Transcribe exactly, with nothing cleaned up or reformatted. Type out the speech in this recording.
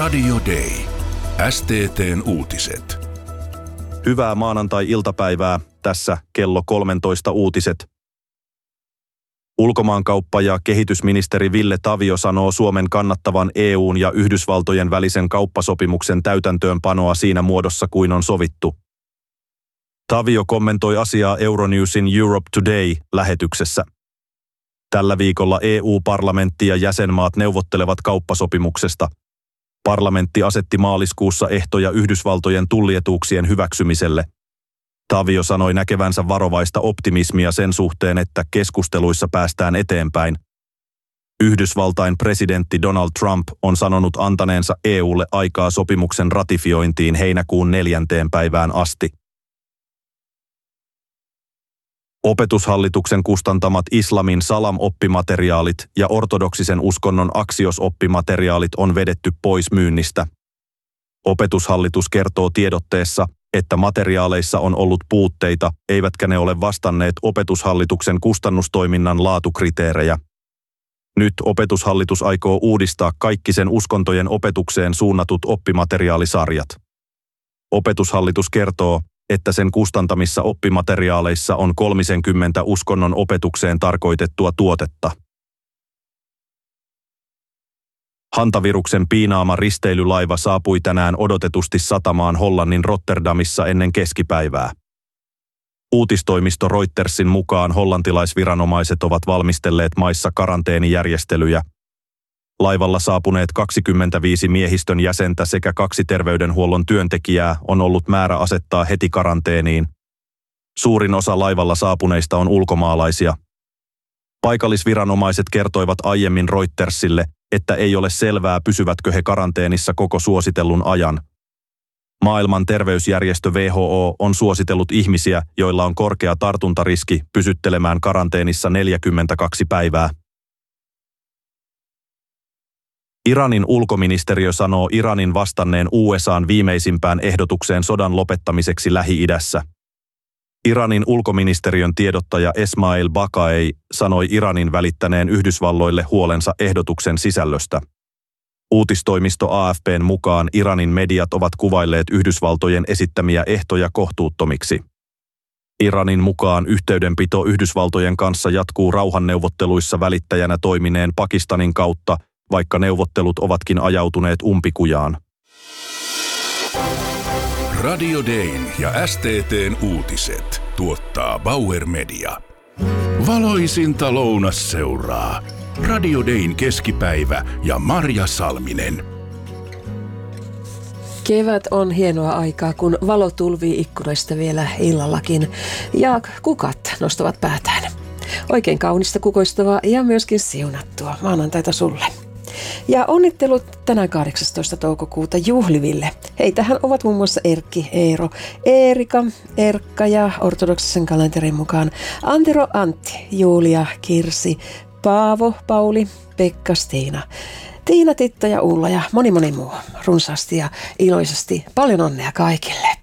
Radio Day. S T T:n uutiset. Hyvää maanantai-iltapäivää. Tässä kello kolmetoista uutiset. Ulkomaankauppa- ja kehitysministeri Ville Tavio sanoo Suomen kannattavan E U:n ja Yhdysvaltojen välisen kauppasopimuksen täytäntöönpanoa siinä muodossa kuin on sovittu. Tavio kommentoi asiaa Euronewsin Europe Today-lähetyksessä. Tällä viikolla E U-parlamentti ja jäsenmaat neuvottelevat kauppasopimuksesta. Parlamentti asetti maaliskuussa ehtoja Yhdysvaltojen tullietuuksien hyväksymiselle. Tavio sanoi näkevänsä varovaista optimismia sen suhteen, että keskusteluissa päästään eteenpäin. Yhdysvaltain presidentti Donald Trump on sanonut antaneensa E U:lle aikaa sopimuksen ratifiointiin heinäkuun neljänteen päivään asti. Opetushallituksen kustantamat islamin salam-oppimateriaalit ja ortodoksisen uskonnon aksios-oppimateriaalit on vedetty pois myynnistä. Opetushallitus kertoo tiedotteessa, että materiaaleissa on ollut puutteita, eivätkä ne ole vastanneet Opetushallituksen kustannustoiminnan laatukriteerejä. Nyt Opetushallitus aikoo uudistaa kaikki sen uskontojen opetukseen suunnatut oppimateriaalisarjat. Opetushallitus kertoo, että sen kustantamissa oppimateriaaleissa on kolmekymmentä uskonnon opetukseen tarkoitettua tuotetta. Hantaviruksen piinaama risteilylaiva saapui tänään odotetusti satamaan Hollannin Rotterdamissa ennen keskipäivää. Uutistoimisto Reutersin mukaan hollantilaisviranomaiset ovat valmistelleet maissa karanteenijärjestelyjä. Laivalla saapuneet kaksikymmentäviisi miehistön jäsentä sekä kaksi terveydenhuollon työntekijää on ollut määrä asettaa heti karanteeniin. Suurin osa laivalla saapuneista on ulkomaalaisia. Paikallisviranomaiset kertoivat aiemmin Reutersille, että ei ole selvää, pysyvätkö he karanteenissa koko suositellun ajan. Maailman terveysjärjestö W H O on suositellut ihmisiä, joilla on korkea tartuntariski, pysyttelemään karanteenissa neljäkymmentäkaksi päivää. Iranin ulkoministeriö sanoo Iranin vastanneen U S A:n viimeisimpään ehdotukseen sodan lopettamiseksi Lähi-idässä. Iranin ulkoministeriön tiedottaja Esmail Baqai sanoi Iranin välittäneen Yhdysvalloille huolensa ehdotuksen sisällöstä. Uutistoimisto A F P:n mukaan Iranin mediat ovat kuvailleet Yhdysvaltojen esittämiä ehtoja kohtuuttomiksi. Iranin mukaan yhteydenpito Yhdysvaltojen kanssa jatkuu rauhanneuvotteluissa välittäjänä toimineen Pakistanin kautta, vaikka neuvottelut ovatkin ajautuneet umpikujaan. Radio Dayn ja S T T:n uutiset tuottaa Bauer Media. Valoisinta lounas seuraa. Radio Dayn keskipäivä ja Marja Salminen. Kevät on hienoa aikaa, kun valo tulvii ikkunoista vielä illallakin ja kukat nostavat päätään. Oikein kaunista, kukoistavaa ja myöskin siunattua maanantaita sulle. Ja onnittelut tänään kahdeksastoista toukokuuta juhliville. Heitähän ovat muun muassa Erkki, Eero, Eerika, Erkka ja ortodoksisen kalenterin mukaan Antero, Antti, Julia, Kirsi, Paavo, Pauli, Pekka, Stiina, Tiina, Titta ja Ulla ja moni moni muu. Runsaasti ja iloisesti paljon onnea kaikille.